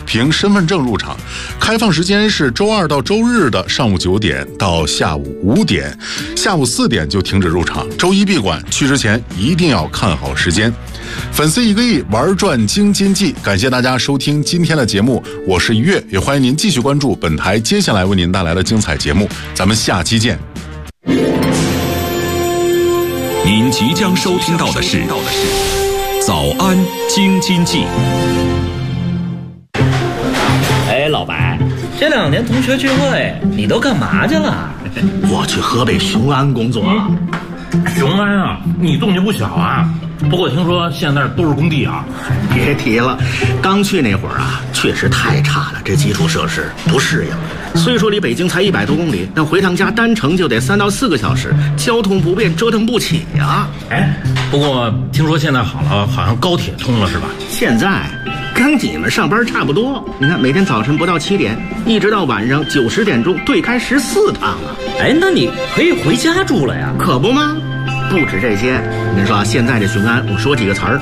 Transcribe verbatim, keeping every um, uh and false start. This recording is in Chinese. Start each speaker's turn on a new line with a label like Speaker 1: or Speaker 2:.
Speaker 1: 凭身份证入场。开放时间是周二到周日的上午九点到下午五点，下午四点就停止入场。周一闭馆，去之前一定要看好时间。粉丝一个亿，玩转京津冀。感谢大家收听今天的节目，我是一月，也欢迎您继续关注本台接下来为您带来的精彩节目。咱们下期见。
Speaker 2: 您即将收听到的是早安京津冀。
Speaker 3: 哎，老白，这两年同学聚会你都干嘛去了？
Speaker 4: 我去河北雄安工作了。
Speaker 5: 雄安啊，你动静不小啊。不过听说现在都是工地啊。
Speaker 4: 别提了，刚去那会儿啊，确实太差了，这基础设施不适应。虽说离北京才一百多公里，但回趟家单程就得三到四个小时，交通不便，折腾不起呀。
Speaker 5: 哎，不过听说现在好了，好像高铁通了是吧？
Speaker 4: 现在跟你们上班差不多。你看，每天早晨不到七点，一直到晚上九十点钟，对开十四趟啊。
Speaker 3: 哎，那你可以回家住了呀？
Speaker 4: 可不吗？不止这些，你说现在这雄安，我说几个词儿：